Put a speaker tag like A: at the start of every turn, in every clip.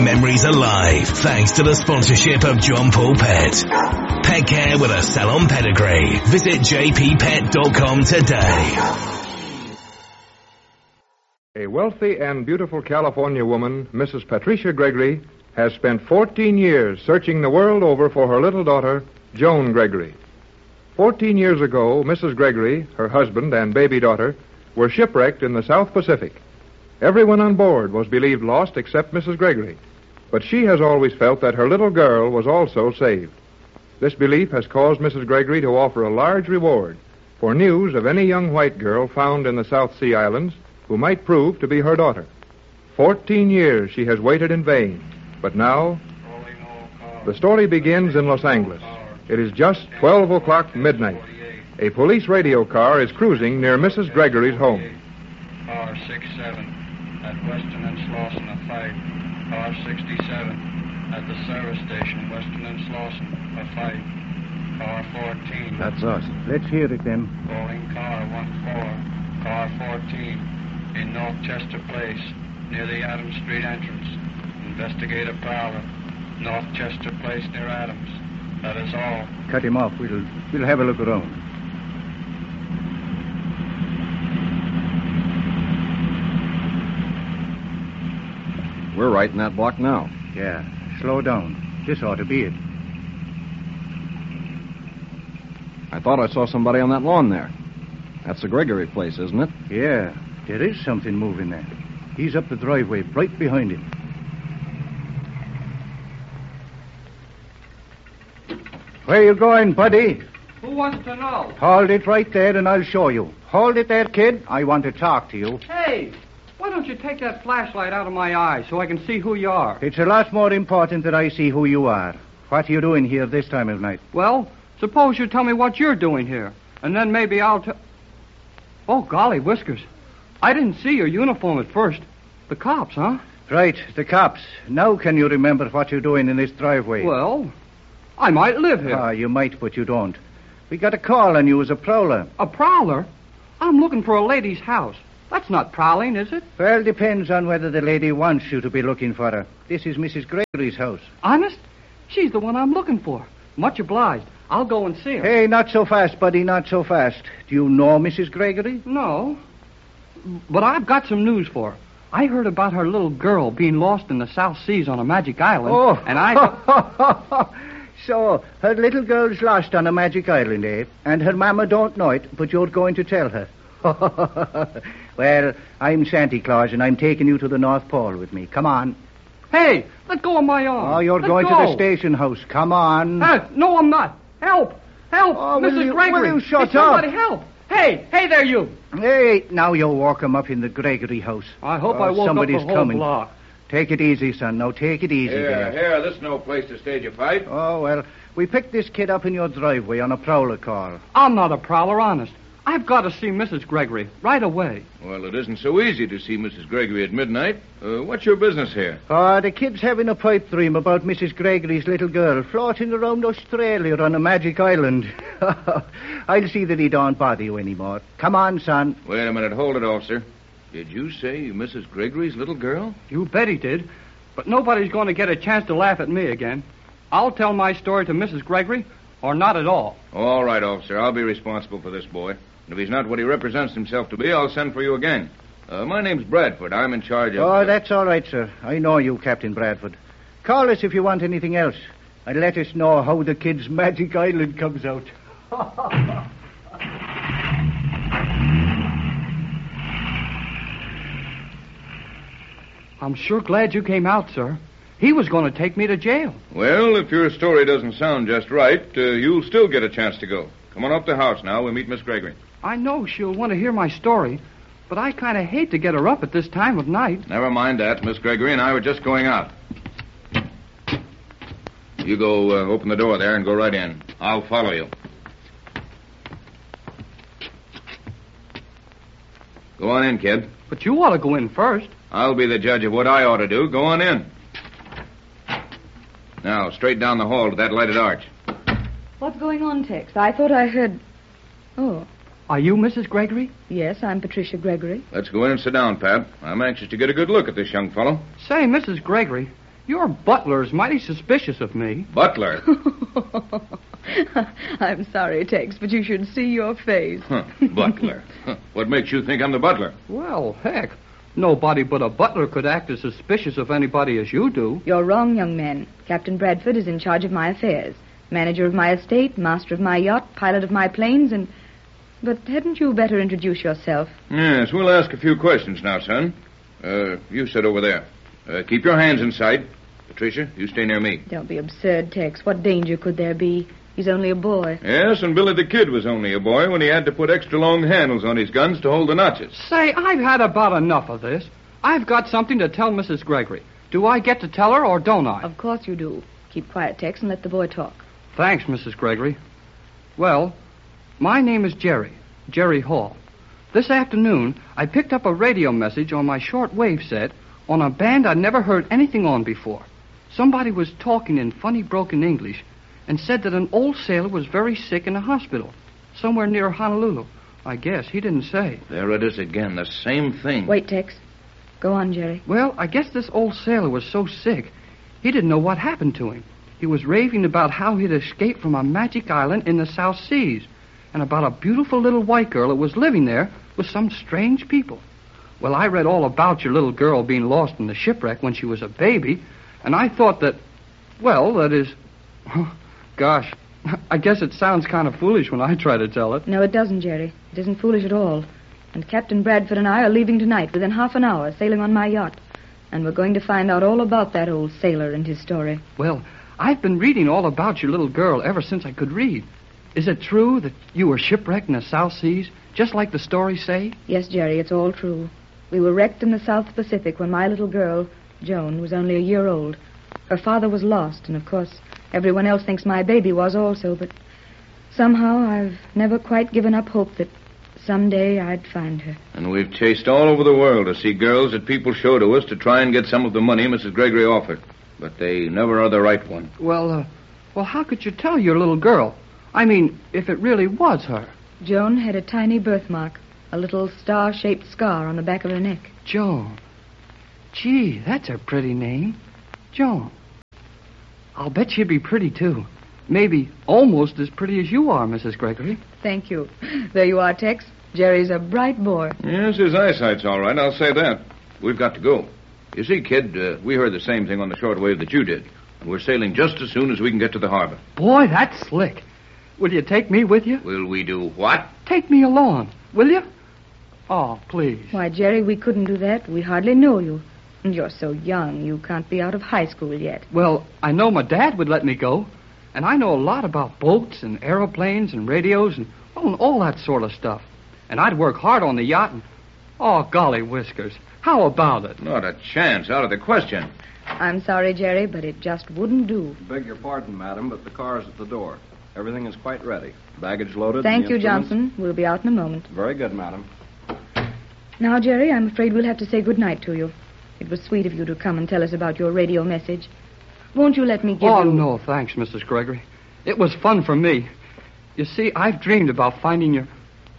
A: memories alive thanks to the sponsorship of John Paul Pet. Pet care with a salon pedigree. Visit jppet.com today.
B: A wealthy and beautiful California woman, Mrs. Patricia Gregory, has spent 14 years searching the world over for her little daughter, Joan Gregory. 14 years ago, Mrs. Gregory, her husband, and baby daughter were shipwrecked in the South Pacific. Everyone on board was believed lost except Mrs. Gregory, but she has always felt that her little girl was also saved. This belief has caused Mrs. Gregory to offer a large reward for news of any young white girl found in the South Sea Islands who might prove to be her daughter. 14 years she has waited in vain, but now the story begins in Los Angeles. It is just 12 o'clock midnight. A police radio car is cruising near Mrs. Gregory's home.
C: Car 67 at Weston and Slauson, a fight. Car 67 at the service station, Weston and Slauson, a fight. Car 14.
D: That's us. Let's hear it then.
C: Calling car 14. Car 14 in North Chester Place, near the Adams Street entrance. Investigate a prowler. North Chester Place near Adams. That is all.
D: Cut him off. We'll have a look around.
E: We're right in that block now.
D: Yeah. Slow down. This ought to be it.
E: I thought I saw somebody on that lawn there. That's the Gregory place, isn't it?
D: Yeah. There is something moving there. He's up the driveway, right behind him. Where you going, buddy?
F: Who wants to know?
D: Hold it right there and I'll show you. Hold it there, kid. I want to talk to you.
F: Hey, why don't you take that flashlight out of my eye so I can see who you are?
D: It's a lot more important that I see who you are. What are you doing here this time of night?
F: Well, suppose you tell me what you're doing here, and then maybe I'll tell... Oh, golly, Whiskers. I didn't see your uniform at first. The cops, huh?
D: Right, the cops. Now can you remember what you're doing in this driveway?
F: Well, I might live here.
D: Ah, you might, but you don't. We got a call on you as a prowler.
F: A prowler? I'm looking for a lady's house. That's not prowling, is it?
D: Well, depends on whether the lady wants you to be looking for her. This is Mrs. Gregory's house.
F: Honest? She's the one I'm looking for. Much obliged. I'll go and see her.
D: Hey, not so fast, buddy, not so fast. Do you know Mrs. Gregory?
F: No. But I've got some news for her. I heard about her little girl being lost in the South Seas on a magic island.
D: Oh.
F: And I...
D: So, her little girl's lost on a magic island, eh? And her mama don't know it, but you're going to tell her. Well, I'm Santa Claus, and I'm taking you to the North Pole with me. Come on.
F: Hey, let go of my arm.
D: Oh, you're going to the station house. Come on.
F: No, I'm not. Help! Help!
D: Oh,
F: Mrs. Gregory!
D: Will you shut
F: hey, somebody help! Hey there, you!
D: Hey, now you walk him up in the Gregory house.
F: I hope I woke
D: somebody's
F: up the whole
D: coming.
F: block.
D: Take it easy, son. Now, take it easy there.
G: Here, this is no place to stage a fight.
D: Oh, well, we picked this kid up in your driveway on a prowler call.
F: I'm not a prowler, honest. I've got to see Mrs. Gregory right away.
G: Well, it isn't so easy to see Mrs. Gregory at midnight. What's your business here?
D: The kid's having a pipe dream about Mrs. Gregory's little girl floating around Australia on a magic island. I'll see that he don't bother you anymore. Come on, son.
G: Wait a minute. Hold it, officer. Did you say Mrs. Gregory's little girl?
F: You bet he did. But nobody's going to get a chance to laugh at me again. I'll tell my story to Mrs. Gregory, or not at all.
G: All right, officer. I'll be responsible for this boy. And if he's not what he represents himself to be, I'll send for you again. My name's Bradford. I'm in charge of...
D: Oh, that's all right, sir. I know you, Captain Bradford. Call us if you want anything else. And let us know how the kid's magic island comes out.
F: I'm sure glad you came out, sir. He was going to take me to jail.
G: Well, if your story doesn't sound just right, you'll still get a chance to go. Come on up to the house now. We'll meet Miss Gregory.
F: I know she'll want to hear my story, but I kind of hate to get her up at this time of night.
G: Never mind that. Miss Gregory and I were just going out. You go open the door there and go right in. I'll follow you. Go on in, kid.
F: But you ought to go in first.
G: I'll be the judge of what I ought to do. Go on in. Now, straight down the hall to that lighted arch.
H: What's going on, Tex? I thought I heard... Oh.
F: Are you Mrs. Gregory?
H: Yes, I'm Patricia Gregory.
G: Let's go in and sit down, Pat. I'm anxious to get a good look at this young fellow.
F: Say, Mrs. Gregory, Your butler is mighty suspicious of me.
G: Butler?
H: I'm sorry, Tex, but you should see your face.
G: Butler. What makes you think I'm the butler?
F: Well, heck, nobody but a butler could act as suspicious of anybody as you do.
H: You're wrong, young man. Captain Bradford is in charge of my affairs. Manager of my estate, master of my yacht, pilot of my planes, and... But hadn't you better introduce yourself?
G: Yes, we'll ask a few questions now, son. You sit over there. Keep your hands in sight. Patricia, you stay near me.
H: Don't be absurd, Tex. What danger could there be? He's only a boy.
G: Yes, and Billy the Kid was only a boy when he had to put extra long handles on his guns to hold the notches.
F: Say, I've had about enough of this. I've got something to tell Mrs. Gregory. Do I get to tell her or don't I?
H: Of course you do. Keep quiet, Tex, and let the boy talk.
F: Thanks, Mrs. Gregory. Well, my name is Jerry Hall. This afternoon, I picked up a radio message on my shortwave set on a band I'd never heard anything on before. Somebody was talking in funny broken English and said that an old sailor was very sick in a hospital somewhere near Honolulu. I guess he didn't say.
G: There it is again, the same thing.
H: Wait, Tex. Go on, Jerry.
F: Well, I guess this old sailor was so sick, he didn't know what happened to him. He was raving about how he'd escaped from a magic island in the South Seas and about a beautiful little white girl that was living there with some strange people. Well, I read all about your little girl being lost in the shipwreck when she was a baby, and I thought that, well, that is... Gosh, I guess it sounds kind of foolish when I try to tell it.
H: No, it doesn't, Jerry. It isn't foolish at all. And Captain Bradford and I are leaving tonight within half an hour, sailing on my yacht. And we're going to find out all about that old sailor and his story.
F: Well, I've been reading all about your little girl ever since I could read. Is it true that you were shipwrecked in the South Seas, just like the stories say?
H: Yes, Jerry, it's all true. We were wrecked in the South Pacific when my little girl, Joan, was only a year old. Her father was lost, and of course, everyone else thinks my baby was also, but somehow I've never quite given up hope that someday I'd find her.
G: And we've chased all over the world to see girls that people show to us to try and get some of the money Mrs. Gregory offered. But they never are the right one.
F: Well, how could you tell your little girl? I mean, if it really was her.
H: Joan had a tiny birthmark, a little star-shaped scar on the back of her neck.
F: Joan. Gee, that's a pretty name. Joan. I'll bet she'd be pretty, too. Maybe almost as pretty as you are, Mrs. Gregory.
H: Thank you. There you are, Tex. Jerry's a bright boy.
G: Yes, his eyesight's all right, I'll say that. We've got to go. You see, kid, we heard the same thing on the shortwave that you did. And we're sailing just as soon as we can get to the harbor.
F: Boy, that's slick. Will you take me with you?
G: Will we do what?
F: Take me along, will you? Oh, please.
H: Why, Jerry, we couldn't do that. We hardly know you. And you're so young, you can't be out of high school yet.
F: Well, I know my dad would let me go. And I know a lot about boats and aeroplanes and radios and all that sort of stuff. And I'd work hard on the yacht and... Oh, golly whiskers. How about it?
G: Not a chance. Out of the question.
H: I'm sorry, Jerry, but it just wouldn't do.
E: Beg your pardon, madam, but the car's at the door. Everything is quite ready. Baggage loaded.
H: Thank you, Johnson. We'll be out in a moment.
E: Very good, madam.
H: Now, Jerry, I'm afraid we'll have to say goodnight to you. It was sweet of you to come and tell us about your radio message. Won't you let me give you...
F: Oh, no, thanks, Mrs. Gregory. It was fun for me. You see, I've dreamed about finding your...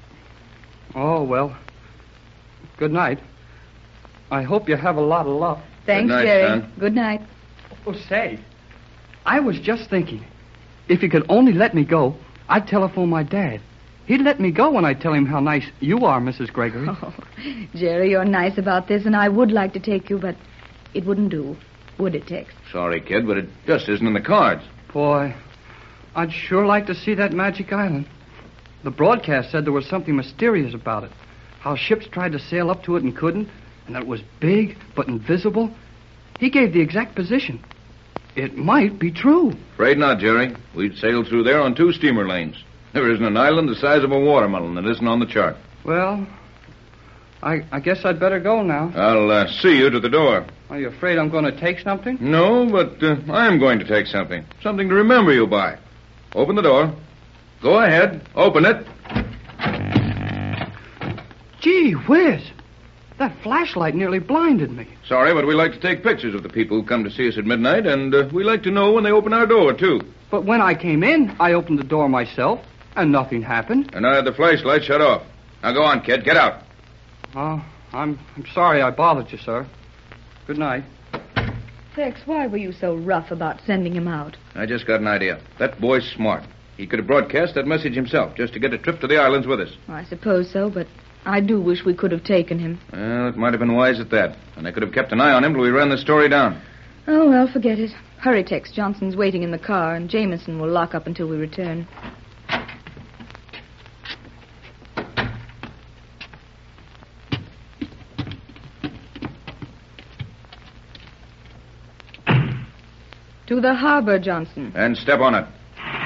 F: Oh, well. Good night. I hope you have a lot of luck.
H: Thanks,
G: Good night,
H: Jerry.
G: son.
H: Good night.
F: Oh, say, I was just thinking, if you could only let me go, I'd telephone my dad. He'd let me go when I tell him how nice you are, Mrs. Gregory.
H: Oh, Jerry, you're nice about this, and I would like to take you, but it wouldn't do, would it, Tex?
G: Sorry, kid, but it just isn't in the cards.
F: Boy, I'd sure like to see that magic island. The broadcast said there was something mysterious about it. How ships tried to sail up to it and couldn't, and that it was big but invisible. He gave the exact position. It might be true.
G: Afraid not, Jerry. We'd sailed through there on 2 steamer lanes. There isn't an island the size of a watermelon that isn't on the chart.
F: Well, I guess I'd better go now.
G: I'll see you to the door.
F: Are you afraid I'm going to take something?
G: No, but I am going to take something. Something to remember you by. Open the door. Go ahead. Open it.
F: Gee whiz. That flashlight nearly blinded me.
G: Sorry, but we like to take pictures of the people who come to see us at midnight, and we like to know when they open our door, too.
F: But when I came in, I opened the door myself, and nothing happened.
G: And I had the flashlight shut off. Now go on, kid. Get out.
F: Oh, I'm sorry I bothered you, sir. Good night.
H: Tex, why were you so rough about sending him out?
G: I just got an idea. That boy's smart. He could have broadcast that message himself just to get a trip to the islands with us.
H: I suppose so, but I do wish we could have taken him.
G: Well, it might have been wise at that. And I could have kept an eye on him till we ran the story down.
H: Oh, well, forget it. Hurry, Tex. Johnson's waiting in the car, and Jameson will lock up until we return. To the harbor, Johnson.
G: And step on it.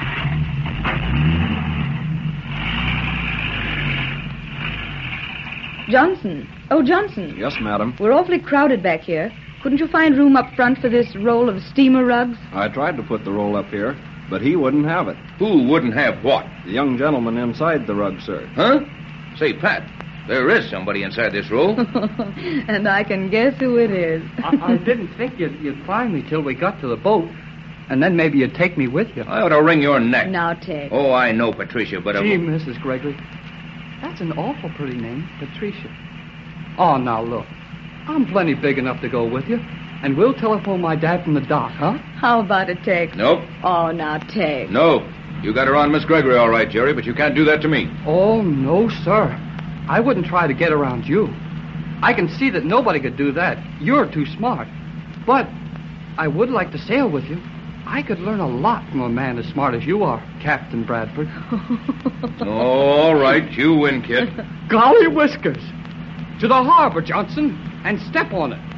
H: Johnson. Oh, Johnson.
E: Yes, madam.
H: We're awfully crowded back here. Couldn't you find room up front for this roll of steamer rugs?
E: I tried to put the roll up here, but he wouldn't have it.
G: Who wouldn't have what?
E: The young gentleman inside the rug, sir.
G: Huh? Say, Pat, there is somebody inside this roll.
H: And I can guess who it is.
F: I didn't think you'd find me till we got to the boat, and then maybe you'd take me with you.
G: I ought to wring your neck.
H: Now, Tex.
G: Oh, I know, Patricia, but...
F: Gee, Mrs. Gregory, that's an awful pretty name, Patricia. Oh, now, look. I'm plenty big enough to go with you, and we'll telephone my dad from the dock, huh?
H: How about it, Tex?
G: Nope.
H: Oh, now, Tex.
G: No. You got her on Miss Gregory all right, Jerry, but you can't do that to me.
F: Oh, no, sir. I wouldn't try to get around you. I can see that nobody could do that. You're too smart. But I would like to sail with you. I could learn a lot from a man as smart as you are, Captain Bradford.
G: All right, you win, kid.
F: Golly whiskers! To the harbor, Johnson, and step on it.